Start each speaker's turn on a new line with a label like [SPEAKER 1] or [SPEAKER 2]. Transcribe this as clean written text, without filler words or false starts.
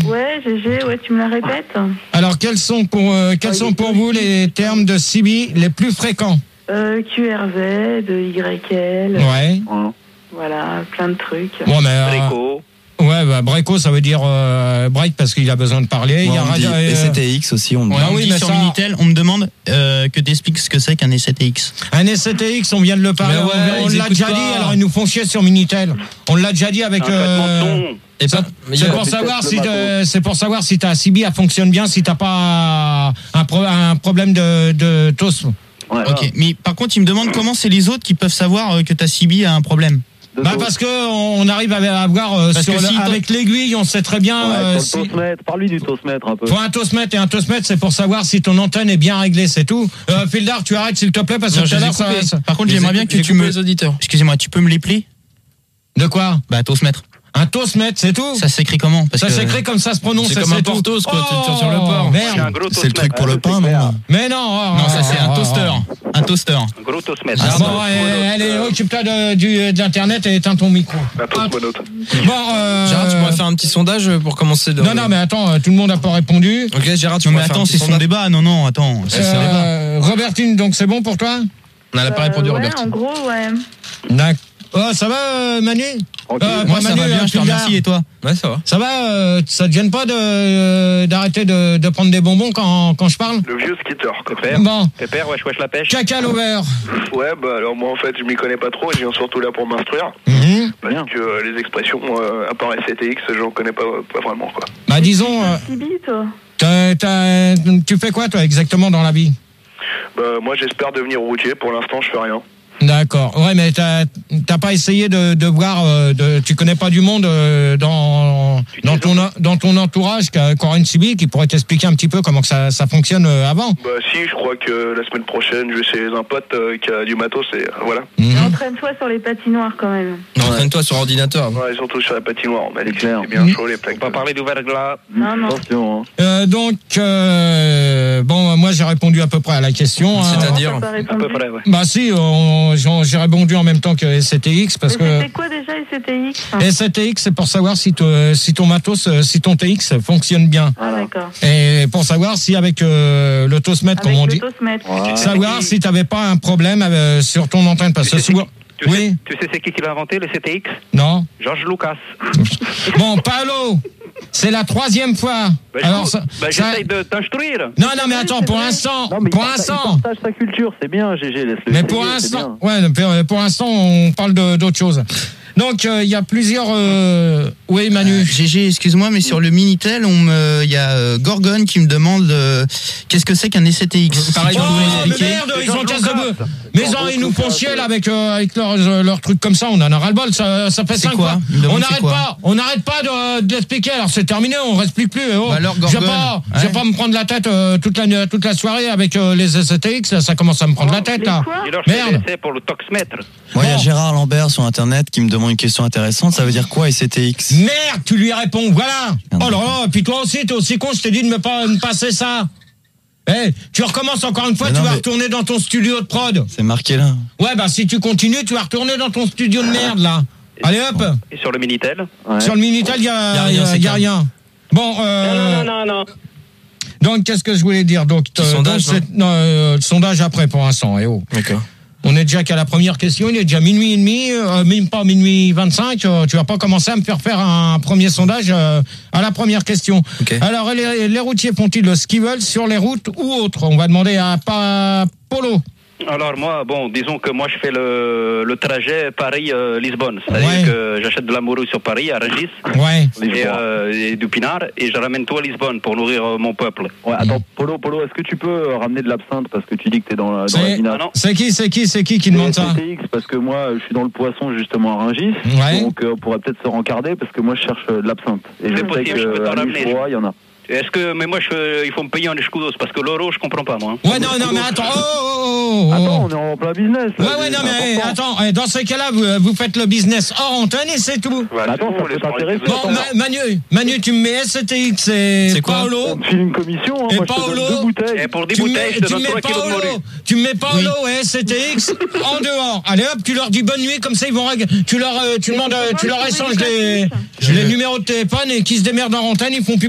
[SPEAKER 1] Ouais, GG, ouais, tu me la répètes.
[SPEAKER 2] Alors, quels sont pour vous les termes de CB les plus fréquents?
[SPEAKER 1] QRZ, YL.
[SPEAKER 2] Ouais.
[SPEAKER 1] Voilà, plein de trucs.
[SPEAKER 2] Bon, mais.
[SPEAKER 3] Breco.
[SPEAKER 2] Ouais, bah, Breco, ça veut dire break parce qu'il a besoin de parler.
[SPEAKER 4] Ouais,
[SPEAKER 2] il y a
[SPEAKER 4] et STX aussi, on me dit.
[SPEAKER 2] Ah oui, mais
[SPEAKER 5] sur
[SPEAKER 2] ça...
[SPEAKER 5] Minitel, on me demande que t'expliques ce que c'est qu'un S7X.
[SPEAKER 2] Un S7X, on vient de le parler.
[SPEAKER 6] Mais ouais,
[SPEAKER 2] on l'a déjà dit, alors il nous font chier sur Minitel. On l'a déjà dit avec. C'est pour savoir si ta CB elle fonctionne bien, si t'as pas un problème de TOS.
[SPEAKER 3] Ouais,
[SPEAKER 5] Ok, mais par contre, il me demande comment c'est les autres qui peuvent savoir que ta CB a un problème.
[SPEAKER 2] Bah parce que on arrive à voir avec l'aiguille, on sait très bien.
[SPEAKER 7] Sur le TOSmètre, parle-lui du TOSmètre un peu.
[SPEAKER 2] Faut un TOSmètre, et un TOSmètre c'est pour savoir si ton antenne est bien réglée, c'est tout. Fildar, tu arrêtes s'il te plaît parce que tout à l'heure ça.
[SPEAKER 5] Par contre, j'aimerais bien que tu me.
[SPEAKER 6] Les auditeurs.
[SPEAKER 5] Excusez-moi, tu peux me l'épeler?
[SPEAKER 2] De quoi?
[SPEAKER 5] Bah, TOSmètre.
[SPEAKER 2] Un TOSmètre, c'est tout.
[SPEAKER 5] Ça s'écrit comment?
[SPEAKER 2] Ça s'écrit comme ça se prononce.
[SPEAKER 6] C'est comme un portos, quoi. Tu sur le port.
[SPEAKER 2] Merde.
[SPEAKER 4] C'est le truc pour le pain, non?
[SPEAKER 2] Mais non.
[SPEAKER 5] Non, ça c'est un toaster. Un toaster.
[SPEAKER 3] Un gros TOSmètre.
[SPEAKER 2] Bon, allez, occupe-toi de l'internet et éteins ton micro.
[SPEAKER 6] Gérard, tu pourrais faire un petit sondage pour commencer.
[SPEAKER 2] Non, mais attends, tout le monde n'a pas répondu.
[SPEAKER 6] Ok, Gérard, tu
[SPEAKER 5] Non, mais
[SPEAKER 6] pourrais faire un
[SPEAKER 5] attends,
[SPEAKER 6] petit
[SPEAKER 5] c'est son
[SPEAKER 6] sondage.
[SPEAKER 5] débat. Non, attends. C'est son débat.
[SPEAKER 2] Robertine, donc c'est bon pour toi?
[SPEAKER 6] On n'a pas répondu,
[SPEAKER 1] ouais,
[SPEAKER 6] Robert.
[SPEAKER 1] en gros, ouais.
[SPEAKER 2] D'accord. Oh, ça va, Manu?
[SPEAKER 5] Moi, ça va bien, je te remercie. Et toi?
[SPEAKER 6] Ouais, ça va.
[SPEAKER 2] Ça va, ça te gêne pas d'arrêter de prendre des bonbons quand je parle?
[SPEAKER 3] Le vieux skitter, Pépère.
[SPEAKER 2] Bon.
[SPEAKER 3] Pépère, wesh la pêche.
[SPEAKER 2] Caca l'over.
[SPEAKER 8] Ouais, bah alors moi en fait je m'y connais pas trop et je viens surtout là pour m'instruire. Parce que les expressions, à part STX, j'en connais pas vraiment quoi.
[SPEAKER 2] Bah disons,
[SPEAKER 1] CB, toi.
[SPEAKER 2] tu fais quoi toi exactement dans la vie?
[SPEAKER 8] Bah moi j'espère devenir routier, pour l'instant je fais rien.
[SPEAKER 2] D'accord. Ouais, mais t'as pas essayé de voir, tu connais pas du monde dans ton entourage qui aura une CB qui pourrait t'expliquer un petit peu comment que ça fonctionne avant?
[SPEAKER 8] Bah si, je crois que la semaine prochaine je vais chez un pote qui a du matos et voilà.
[SPEAKER 1] Entraîne-toi sur les patinoires quand même.
[SPEAKER 6] Entraîne-toi sur ordinateur.
[SPEAKER 8] Ouais, surtout sur la patinoire, on m'a dit que c'était bien chaud les plaques.
[SPEAKER 3] On va parler d'ouvert glas.
[SPEAKER 1] Non.
[SPEAKER 7] Attention.
[SPEAKER 2] Donc, bon, moi j'ai répondu à peu près à la question.
[SPEAKER 6] C'est-à-dire
[SPEAKER 3] À peu près, ouais.
[SPEAKER 2] Bah si, j'ai répondu en même temps que STX parce que.
[SPEAKER 1] C'était quoi déjà STX?
[SPEAKER 2] STX, c'est pour savoir si ton matos, si ton TX fonctionne bien.
[SPEAKER 1] Ah d'accord.
[SPEAKER 2] Et pour savoir si avec le TOSmètre, comme on dit, savoir si t'avais pas un problème sur ton antenne parce que souvent. Oui.
[SPEAKER 3] Tu sais c'est qui l'a inventé, le CTX?
[SPEAKER 2] Non.
[SPEAKER 3] George Lucas.
[SPEAKER 2] Bon, Paolo, c'est la 3e fois. Alors,
[SPEAKER 3] j'essaye de t'instruire.
[SPEAKER 2] Non, mais attends, pour l'instant,
[SPEAKER 7] Il partage sa culture, c'est bien, GG, laisse-le.
[SPEAKER 2] mais pour l'instant, pour l'instant, on parle d'autre chose. Donc, il y a plusieurs. Oui, Manu.
[SPEAKER 5] GG, excuse-moi, mais sur le Minitel, il y a Gorgon qui me demande qu'est-ce que c'est qu'un S7X.
[SPEAKER 2] Pareil, mais merde, ils ont casse de bœuf. Mais ils nous font chier là avec leurs trucs comme ça. On en a ras-le-bol. Ça fait 5 fois. On n'arrête pas de l'expliquer. Alors c'est terminé, on reste plus. Oh.
[SPEAKER 5] Alors,
[SPEAKER 2] je vais pas me prendre la tête toute la soirée avec les S7X. Là, ça commence à me prendre la tête là.
[SPEAKER 3] Merde. C'est pour le toxmètre.
[SPEAKER 4] Moi, il y a Gérard Lambert sur internet qui me demande une question intéressante. Ça veut dire quoi STX?
[SPEAKER 2] Merde, tu lui réponds. Voilà. Oh là là. Puis toi aussi, t'es aussi con. Je t'ai dit de me passer ça. Tu recommences encore une fois, tu vas retourner dans ton studio de prod.
[SPEAKER 4] C'est marqué là.
[SPEAKER 2] Ouais, bah si tu continues, tu vas retourner dans ton studio de merde là. Allez hop.
[SPEAKER 3] Et sur le Minitel?
[SPEAKER 2] Sur le Minitel, il y a rien. Bon,
[SPEAKER 3] Non.
[SPEAKER 2] donc qu'est-ce que je voulais dire? Donc sondage après pour l'instant.
[SPEAKER 6] D'accord.
[SPEAKER 2] On est déjà qu'à la première question, il est déjà minuit et demi, même pas minuit 25, tu vas pas commencer à me faire un premier sondage à la première question.
[SPEAKER 6] Okay.
[SPEAKER 2] Alors, les routiers font-ils ce qu'ils veulent sur les routes ou autres? On va demander à Polo.
[SPEAKER 3] Alors moi, disons que moi je fais le trajet Paris-Lisbonne. C'est-à-dire que j'achète de la morue sur Paris, à Rungis, et du pinard, et je ramène tout à Lisbonne pour nourrir mon peuple.
[SPEAKER 7] Ouais, attends, Polo, est-ce que tu peux ramener de l'absinthe parce que tu dis que t'es dans la dynamique?
[SPEAKER 2] C'est qui demande ça?
[SPEAKER 7] STX, parce que moi je suis dans le poisson justement à Rungis, donc on pourrait peut-être se rencarder parce que moi je cherche de l'absinthe. Et
[SPEAKER 3] c'est possible, je peux t'en ramener.
[SPEAKER 7] Il y en a.
[SPEAKER 3] Mais moi, il faut me payer en escudos parce que l'euro, je comprends pas, moi.
[SPEAKER 2] Ouais, non, mais attends.
[SPEAKER 7] Attends, on est en plein business. Là,
[SPEAKER 2] ouais, non, mais attends. Dans ces cas-là, vous faites le business hors antenne et c'est tout.
[SPEAKER 7] Attends, ça peut t'intéresser.
[SPEAKER 2] Bon, Manu, tu me mets STX, c'est Paolo.
[SPEAKER 7] On te file une commission, hein,
[SPEAKER 2] et
[SPEAKER 7] moi
[SPEAKER 2] Paolo,
[SPEAKER 7] je te donne 2 bouteilles.
[SPEAKER 3] Et pour 10 bouteilles, je te donne 3 kilos de morue.
[SPEAKER 2] Tu me mets Paolo et STX en dehors. Allez hop, tu leur dis bonne nuit, comme ça ils vont tu leur échanges les numéros de téléphone et qui se démerdent en antenne, ils font plus